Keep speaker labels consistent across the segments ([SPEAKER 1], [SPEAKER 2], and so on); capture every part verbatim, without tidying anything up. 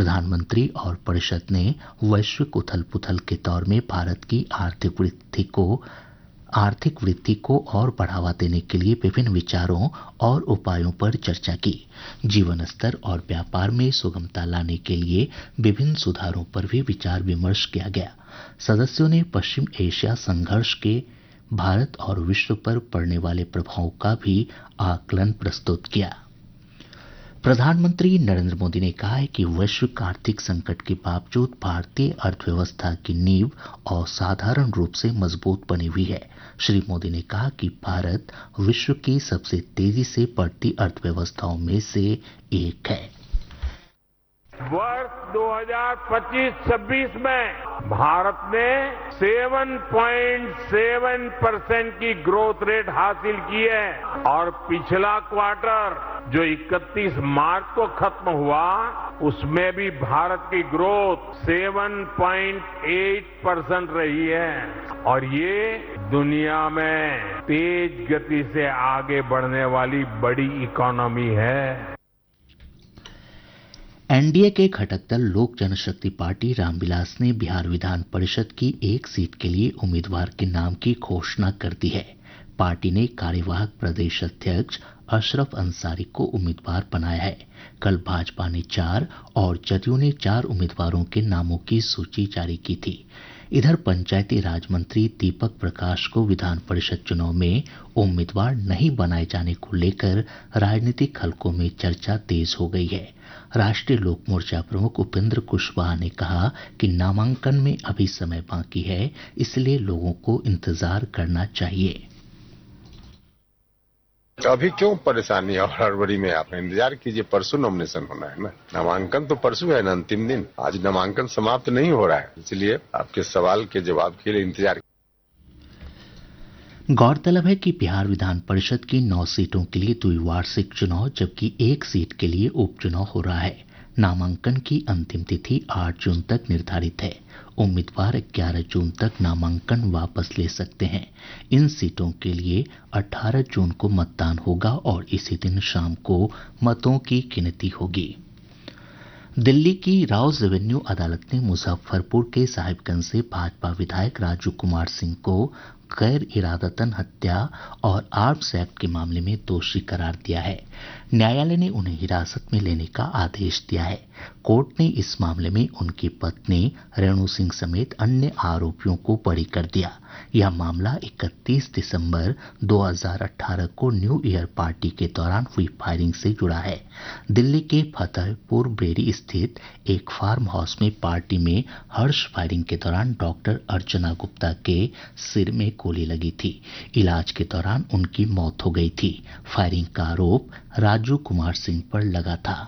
[SPEAKER 1] प्रधानमंत्री और परिषद ने वैश्विक उथल-पुथल के दौर में भारत की आर्थिक वृद्धि को आर्थिक वृद्धि को और बढ़ावा देने के लिए विभिन्न विचारों और उपायों पर चर्चा की। जीवन स्तर और व्यापार में सुगमता लाने के लिए विभिन्न सुधारों पर भी विचार विमर्श किया गया। सदस्यों ने पश्चिम एशिया संघर्ष के भारत और विश्व पर पड़ने वाले प्रभाव का भी आकलन प्रस्तुत किया। प्रधानमंत्री नरेंद्र मोदी ने कहा है कि वैश्विक आर्थिक संकट के बावजूद भारतीय अर्थव्यवस्था की नींव असाधारण रूप से मजबूत बनी हुई है। श्री मोदी ने कहा कि भारत विश्व की सबसे तेजी से बढ़ती अर्थव्यवस्थाओं में से एक है।
[SPEAKER 2] वर्ष दो हज़ार पच्चीस छब्बीस में भारत ने सात पॉइंट सात परसेंट की ग्रोथ रेट हासिल की है और पिछला क्वार्टर जो इकतीस मार्च को खत्म हुआ उसमें भी भारत की ग्रोथ सात पॉइंट आठ परसेंट रही है और ये दुनिया में तेज गति से आगे बढ़ने वाली बड़ी इकोनॉमी है।
[SPEAKER 1] एनडीए के घटक दल लोक जनशक्ति पार्टी रामविलास ने बिहार विधान परिषद की एक सीट के लिए उम्मीदवार के नाम की घोषणा कर दी है। पार्टी ने कार्यवाहक प्रदेश अध्यक्ष अशरफ अंसारी को उम्मीदवार बनाया है। कल भाजपा ने चार और जदयू ने चार उम्मीदवारों के नामों की सूची जारी की थी। इधर पंचायती राज मंत्री दीपक प्रकाश को विधान परिषद चुनाव में उम्मीदवार नहीं बनाए जाने को लेकर राजनीतिक हलकों में चर्चा तेज हो गई है। राष्ट्रीय लोक मोर्चा प्रमुख उपेंद्र कुशवाहा ने कहा कि नामांकन में अभी समय बाकी है, इसलिए लोगों को इंतजार करना चाहिए।
[SPEAKER 3] अभी क्यों परेशानी और हड़बड़ी में आप इंतजार कीजिए, परसों नॉमिनेशन होना है ना। नामांकन तो परसों है ना, अंतिम दिन। आज नामांकन समाप्त नहीं हो रहा है, इसलिए आपके सवाल के जवाब के लिए इंतजार।
[SPEAKER 1] गौरतलब है कि बिहार विधान परिषद की नौ सीटों के लिए द्विवार्षिक चुनाव जबकि एक सीट के लिए उपचुनाव हो रहा है। नामांकन की अंतिम तिथि आठ जून तक निर्धारित है। उम्मीदवार ग्यारह जून तक नामांकन वापस ले सकते हैं। इन सीटों के लिए अठारह जून को मतदान होगा और इसी दिन शाम को मतों की गिनती होगी। दिल्ली की राउज रेवेन्यू अदालत ने मुजफ्फरपुर के साहिबगंज से भाजपा विधायक राजू कुमार सिंह को गैर इरादतन हत्या और आर्म्स एक्ट के मामले में दोषी करार दिया है। न्यायालय ने उन्हें हिरासत में लेने का आदेश दिया है। कोर्ट ने इस मामले में उनकी पत्नी रेणु सिंह समेत अन्य आरोपियों को बरी कर दिया। यह मामला इकतीस दिसंबर दो हज़ार अठारह को न्यू ईयर पार्टी के दौरान हुई फायरिंग से जुड़ा है। दिल्ली के फतेहपुर बेरी स्थित एक फार्म हाउस में पार्टी में हर्ष फायरिंग के दौरान डॉक्टर अर्चना गुप्ता के सिर में गोली लगी थी। इलाज के दौरान उनकी मौत हो गई थी। फायरिंग का आरोप राजू कुमार सिंह पर लगा था।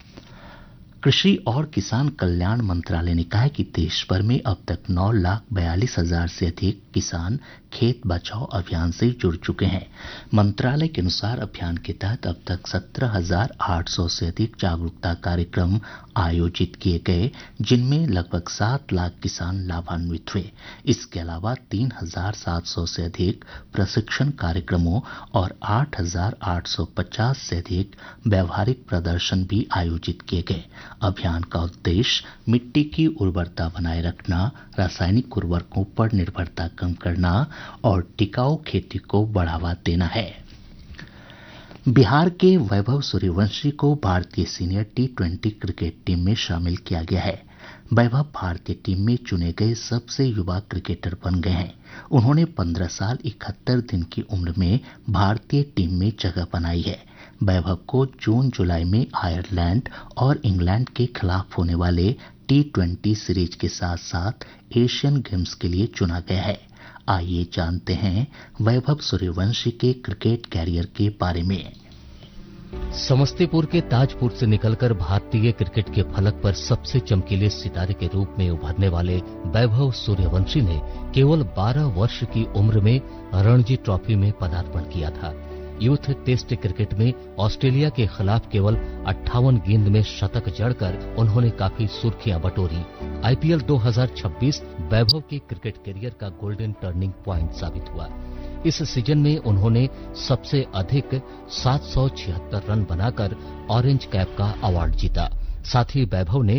[SPEAKER 1] कृषि और किसान कल्याण मंत्रालय ने कहा है कि देश भर में अब तक नौ लाख बयालीस हजार से अधिक किसान खेत बचाओ अभियान से जुड़ चुके हैं। मंत्रालय के अनुसार अभियान के तहत अब तक सत्रह हजार आठ सौ से अधिक जागरूकता कार्यक्रम आयोजित किए गए, जिनमें लगभग सात लाख किसान लाभान्वित हुए। इसके अलावा तीन हजार सात सौ से अधिक प्रशिक्षण कार्यक्रमों और आठ हजार आठ सौ पचास से अधिक व्यवहारिक प्रदर्शन भी आयोजित किए गए। अभियान का उद्देश्य मिट्टी की उर्वरता बनाए रखना, रासायनिक उर्वरकों पर निर्भरता कम करना और टिकाऊ खेती को बढ़ावा देना है। बिहार के वैभव सूर्यवंशी को भारतीय senior T twenty cricket team में शामिल किया गया है। वैभव भारतीय टीम में चुने गए सबसे युवा क्रिकेटर बन गए हैं। उन्होंने पंद्रह साल इकहत्तर दिन की उम्र में भारतीय टीम में जगह बनाई है। वैभव को जून जुलाई में आयरलैंड और इंग्लैंड के खिलाफ होने वाले टी ट्वेंटी सीरीज के साथ साथ एशियन गेम्स के लिए चुना गया है। आइए जानते हैं वैभव सूर्यवंशी के क्रिकेट कैरियर के बारे में।
[SPEAKER 4] समस्तीपुर के ताजपुर से निकलकर भारतीय क्रिकेट के फलक पर सबसे चमकीले सितारे के रूप में उभरने वाले वैभव सूर्यवंशी ने केवल बारह वर्ष की उम्र में रणजी ट्रॉफी में पदार्पण किया था। यूथ टेस्ट क्रिकेट में ऑस्ट्रेलिया के खिलाफ केवल अट्ठावन गेंद में शतक जड़कर उन्होंने काफी सुर्खियां बटोरी। आईपीएल दो हज़ार छब्बीस वैभव के क्रिकेट करियर का गोल्डन टर्निंग पॉइंट साबित हुआ। इस सीजन में उन्होंने सबसे अधिक सात सौ छिहत्तर रन बनाकर ऑरेंज कैप का अवार्ड जीता। साथ ही वैभव ने